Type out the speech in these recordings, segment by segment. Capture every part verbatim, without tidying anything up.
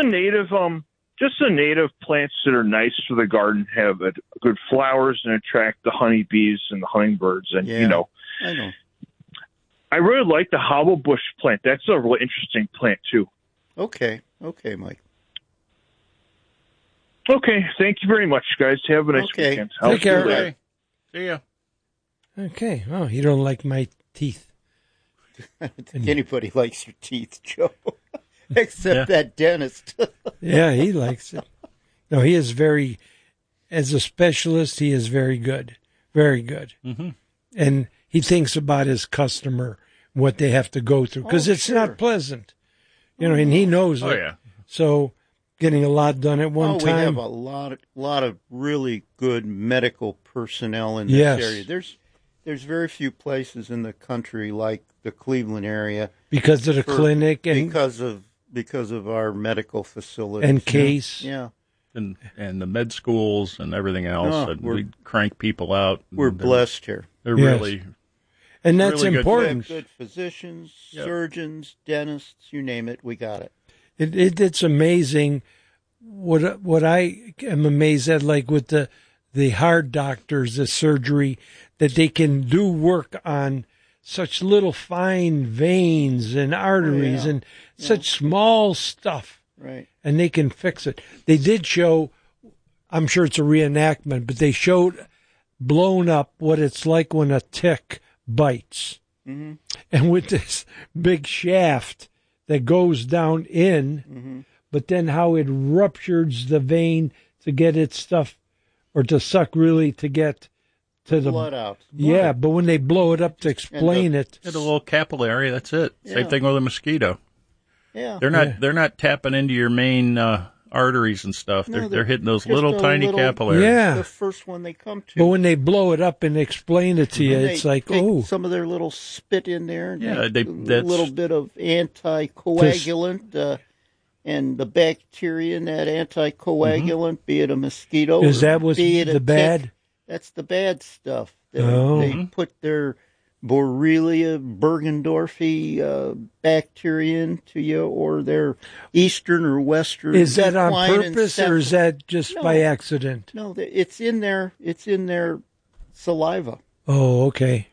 native, um, just the native plants that are nice for the garden have a, good flowers and attract the honeybees and the hummingbirds. And, yeah, you know, I know. I really like the hobblebush plant. That's a really interesting plant, too. Okay. Okay, Mike. Okay. Thank you very much, guys. Have a nice Okay. weekend. Take care. see you later. See ya. Okay. Oh, you don't like my teeth. I don't think anybody likes your teeth, Joe, except Yeah. that dentist. Yeah, he likes it. No, he is very, as a specialist, he is very good. Very good. Mm-hmm. And he thinks about his customer, what they have to go through, because Oh, it's sure. not pleasant. You know, and he knows Oh, it. yeah. So getting a lot done at one oh, time. we have a lot of lot of really good medical personnel in this Yes. area. There's there's very few places in the country like the Cleveland area because of the for- clinic and, because of because of our medical facilities and case. Yeah, And and the med schools and everything else. Oh, and we're- we crank people out. we're and they're- blessed here. They're Yes. really, And that's really good. We important. have good physicians, Yep. surgeons, dentists, you name it, we got it. It, it it's amazing what what I am amazed at, like with the the heart doctors, the surgery, that they can do work on such little fine veins and arteries yeah. and such small stuff, Right. and they can fix it. They did show, I'm sure it's a reenactment, but they showed blown up what it's like when a tick bites, Mm-hmm. and with this big shaft that goes down in, Mm-hmm. but then how it ruptures the vein to get its stuff, or to suck really to get to the Blood out. Yeah, but when they blow it up to explain it, Get a little capillary. That's it. Same Yeah. thing with a mosquito. Yeah. They're not. Yeah. They're not tapping into your main uh, arteries and stuff. No, They're they're they're hitting those just little a tiny little- capillaries. yeah. The first one they come to. But when they blow it up and explain it to you, And it's they like, take oh, some of their little spit in there. And Yeah, they, they- a that's- little bit of anticoagulant, uh, and the bacteria in that anticoagulant, be it a mosquito, is or that what's be it a the tick, bad? That's the bad stuff. They, Oh. they put their Borrelia burgdorferi uh, bacteria into you, or their Eastern or Western. Is that on equine purpose or is encephalopathy. that just No. by accident? No, they- it's in their it's in their saliva. Oh, okay.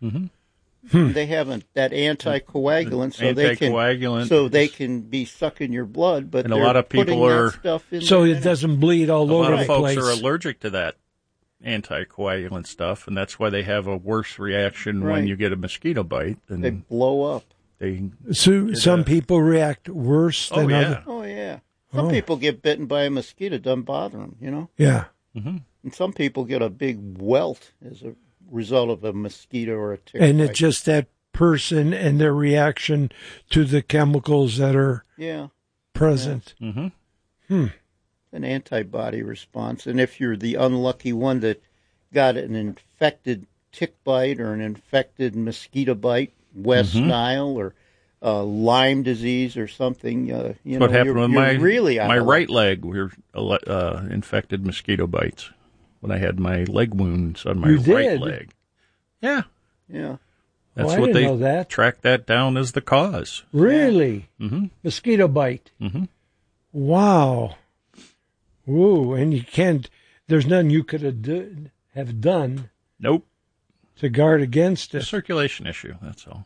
They haven't that anticoagulant, so they can Anticoagulant. so they can be sucking your blood. But And a they're lot of people putting that are- stuff in So there it doesn't bleed all A lot over of the folks place. are allergic to that anticoagulant stuff, and that's why they have a worse reaction when Right. you get a mosquito bite. And They blow up. they, So some a- people react worse oh than yeah, others. Oh yeah, some Oh. people get bitten by a mosquito, it doesn't bother them, you know. Yeah. And some people get a big welt as a result of a mosquito or a tick. And bite. it's just that person and their reaction to the chemicals that are yeah, present. mm-hmm. an antibody response. And if you're the unlucky one that got an infected tick bite or an infected mosquito bite, West Mm-hmm. Nile or uh, Lyme disease or something, uh, you what know, happened you're, with you're my really out my of luck. right leg. We were uh, infected mosquito bites when I had my leg wounds on my You right did? leg. Yeah, Yeah. that's Oh, I what didn't they know that. tracked that down as the cause. Really? Mm-hmm. Mosquito bite. Mm-hmm. Wow. Whoa. And you can't, there's nothing you could have, do, have done Nope, to guard against a it. circulation issue. That's all.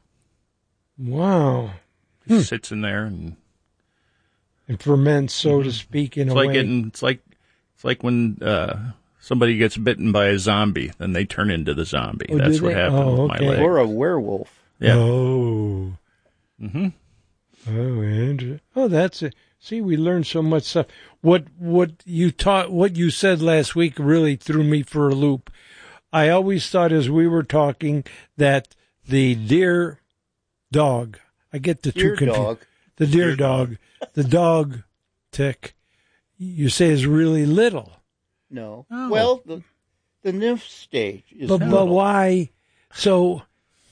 Wow. It sits in there, and And ferments, so to speak, in it's a like way. getting. It's like it's like when uh, somebody gets bitten by a zombie, then they turn into the zombie. Oh, That's do what they? happened Oh, with my okay. leg. Or a werewolf. Yeah. Oh. Mm-hmm. Oh, interesting. Oh, that's it. See, we learned so much stuff. What what you taught, what you said last week, really threw me for a loop. I always thought, as we were talking, that the deer dog. I get the Deer two confused. dog. The deer, dog, the dog tick. You say is really little, No. Oh. Well, the the nymph stage is but but little. why? So.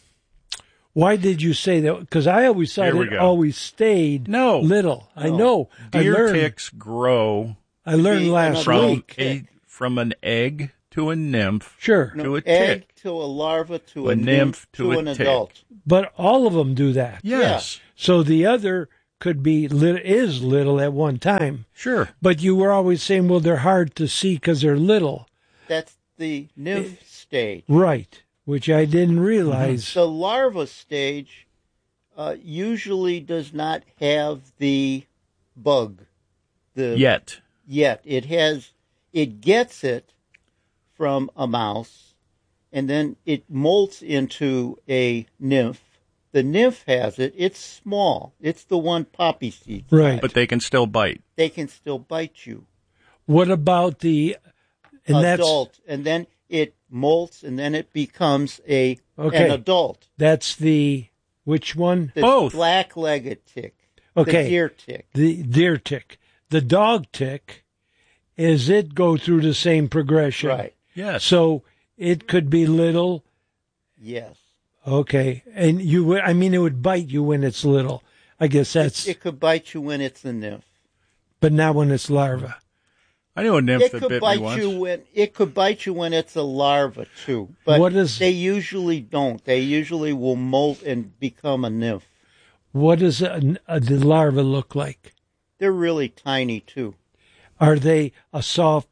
Why did you say that? Because I always thought Here we it go. always stayed No. little. I No. know. I Deer learned. ticks grow I learned Be last another from week. a from an egg to a nymph Sure. No, to a egg tick. to a larva to A a, nymph to a an tick. adult. But all of them do that. Yes. So the other could be lit- is little at one time. Sure. But you were always saying, well, they're hard to see because they're little. That's the nymph stage. Right, which I didn't realize. The larva stage uh, usually does not have the bug. The Yet. Yet. It has, it gets it from a mouse, and then it molts into a nymph. The nymph has it. It's small. It's the one poppy seed. Right. But they can still bite. They can still bite you. What about the and adult? And then it molts, and then it becomes a Okay. an adult. That's the, which one? The Both. black-legged tick. Okay. The deer tick. The deer tick. The dog tick, is it go through the same progression? Right. Yes. So it could be little. Yes. Okay. And you would, I mean, it would bite you when it's little. I guess that's, It, it could bite you when it's a nymph. but not when it's larva. I knew a nymph It that could bit me bite once. you when it could bite you when it's a larva too. But What is- they usually don't. They usually will molt and become a nymph. What does a, a, the larva look like? They're really tiny too. Are they a soft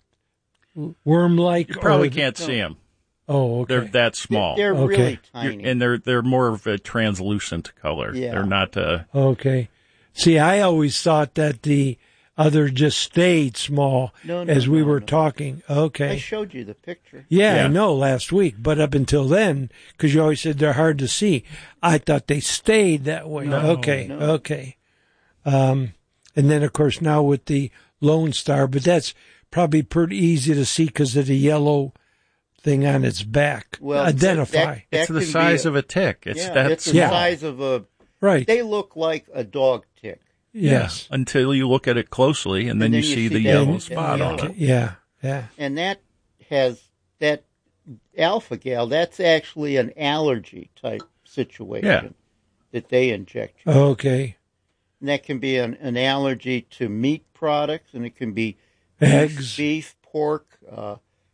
worm-like? You probably or, can't see them. Oh, okay. They're that small. They're Okay. really You're- tiny. and they're they're more of a translucent color. Yeah. They're not uh Okay. See, I always thought that the other just stayed small No, no, as we no, were no. talking. I Okay. showed you the picture. Yeah, Yeah. I know last week, but up until then, because you always said they're hard to see, I thought they stayed that way. No, okay, no. okay. Um, and then, of course, now with the Lone Star, but that's probably pretty easy to see because of the yellow thing on its back. Well, Identify. that- that it's the can be size a- of a tick. It's yeah, that it's the small. size of a. right. They look like a dog tick. yes. Yeah, until you look at it closely, and then, And you then you see see the that- yellow that spot on yellow. it. Yeah. Yeah. And that has that alpha gal. That's actually an allergy type situation Yeah. that they inject you. Okay. And that can be an, an allergy to meat products, and it can be Eggs. beef, pork, uh,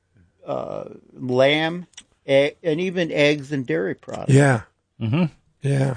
uh, lamb, egg, and even eggs and dairy products. Yeah. Mm-hmm. Yeah.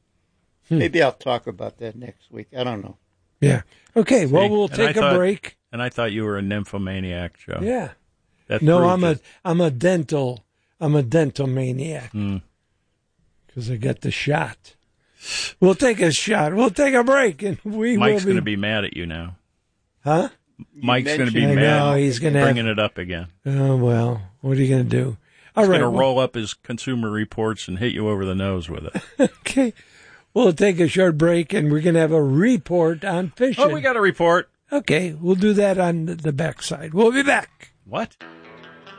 Maybe I'll talk about that next week. I don't know. Yeah. Okay. Well, See, we'll and I take a thought- break. And I thought you were a nymphomaniac, Joe. Yeah. That No, proves I'm a it. I'm a dental I'm a dental maniac Hmm. because I got the shot. We'll take a shot. We'll take a break, and we Mike's will going to be mad at you now. Huh? Mike's going to be mentioned- I mad. know, he's gonna have- bringing it up again. Oh well, what are you going to do? All He's right. going to well- roll up his Consumer Reports and hit you over the nose with it. Okay. We'll take a short break, and we're going to have a report on fishing. Oh, we got a report. Okay, we'll do that on the backside. We'll be back. What?